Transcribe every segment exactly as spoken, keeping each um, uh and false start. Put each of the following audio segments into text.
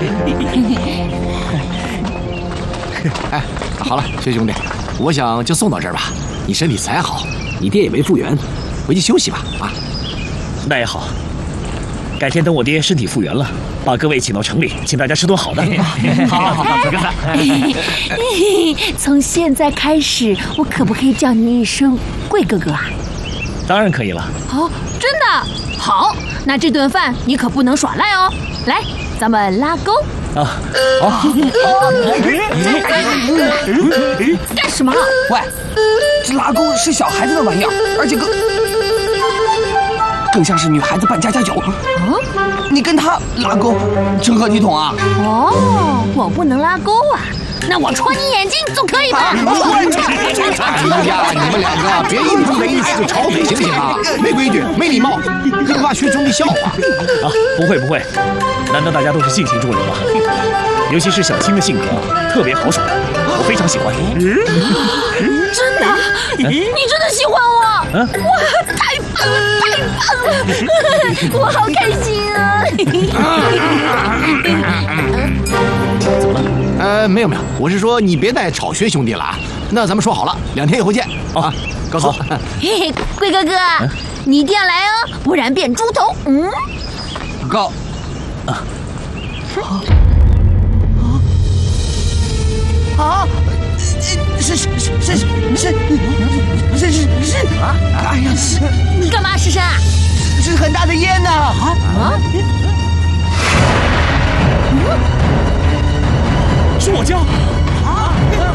哎，好了，薛兄弟，我想就送到这儿吧。你身体才好，你爹也没复原，回去休息吧。啊， 那也好。改天等我爹身体复原了，把各位请到城里，请大家吃顿好的。 好，好，好，哥哥。 从现在开始，我可不可以叫你一声贵哥哥啊？ 当然可以了。 哦，真的？好，那这顿饭你可不能耍赖哦。来，咱们拉钩。 啊，好。 干什么？ 喂，这拉钩是小孩子的玩意儿，而且更更像是女孩子扮家家酒。啊，你跟他拉钩，成何体统啊？ 哦，我不能拉钩啊。那我戳你眼睛总可以吧？ 哎呀，你们两个别一碰在一起就吵嘴行不行啊？没规矩，没礼貌，更怕薛兄弟笑话。 啊，不会不会，难得大家都是性情中人嘛。尤其是小青的性格特别豪爽，我非常喜欢。 真的？你真的喜欢我？ 嗯， 哇，太棒了，太棒了！我好开心啊！ 怎么了？ 呃，没有没有，我是说你别再吵薛兄弟了啊。那咱们说好了，两天以后见啊。告诉我， 嘿嘿，贵哥哥，你一定要来哦，不然变猪头。嗯， 告啊啊！是是是是是是是是是啊！哎呀，是你干嘛，石山？ 是很大的烟呐！啊啊！ 是我家。 啊！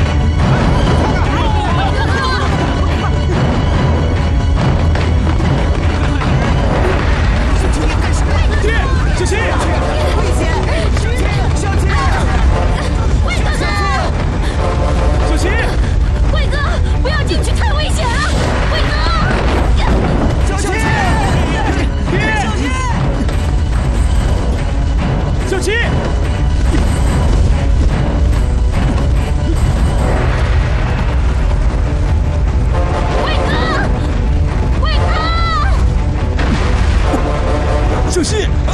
爹，小青， 危险！小青， 贵哥哥， 小青， 贵哥，不要进去，太危险了！贵哥， 小青， 爹，小青。小心！